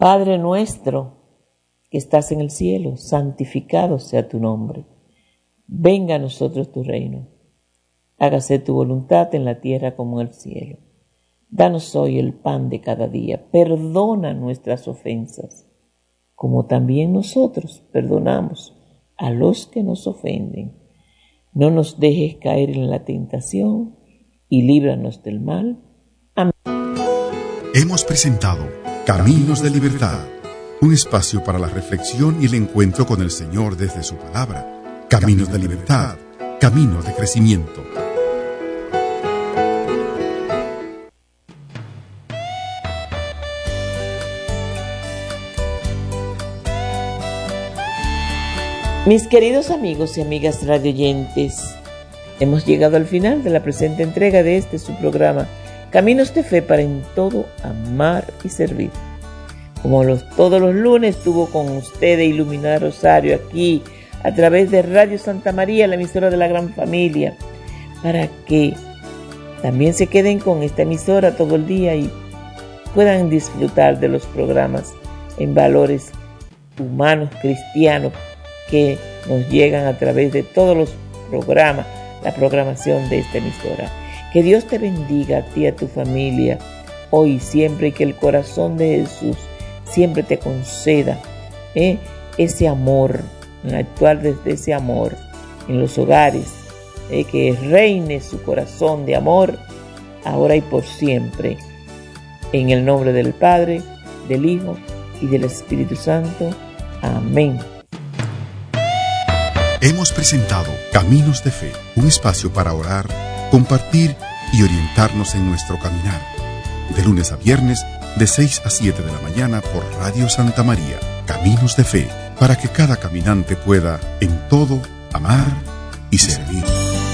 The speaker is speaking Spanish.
Padre nuestro que estás en el cielo, santificado sea tu nombre. Venga a nosotros tu reino. Hágase tu voluntad en la tierra como en el cielo. Danos hoy el pan de cada día. Perdona nuestras ofensas, como también nosotros perdonamos a los que nos ofenden. No nos dejes caer en la tentación y líbranos del mal. Amén. Hemos presentado Caminos de Libertad, un espacio para la reflexión y el encuentro con el Señor desde su palabra. Caminos de Libertad, caminos de crecimiento. Mis queridos amigos y amigas radioyentes, hemos llegado al final de la presente entrega de su programa Caminos de Fe para en todo amar y servir. Como todos los lunes estuvo con ustedes Iluminada Rosario aquí a través de Radio Santa María, la emisora de la gran familia, para que también se queden con esta emisora todo el día y puedan disfrutar de los programas en valores humanos, cristianos, que nos llegan a través de todos los programas, la programación de esta emisora. Que Dios te bendiga a ti y a tu familia hoy y siempre, y que el corazón de Jesús siempre te conceda ese amor, actuar desde ese amor en los hogares, que reine su corazón de amor ahora y por siempre. En el nombre del Padre, del Hijo y del Espíritu Santo. Amén. Hemos presentado Caminos de Fe, un espacio para orar, compartir y orientarnos en nuestro caminar. De lunes a viernes, de 6 a 7 de la mañana por Radio Santa María. Caminos de Fe, para que cada caminante pueda, en todo, amar y servir.